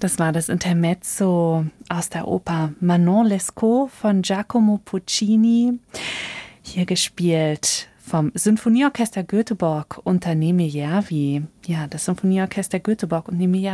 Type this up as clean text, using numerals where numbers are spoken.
Das war das Intermezzo aus der Oper Manon Lescaut von Giacomo Puccini, hier gespielt vom Sinfonieorchester Göteborg unter Nemi Järvi. Ja, das Sinfonieorchester Göteborg und Nemi Järvi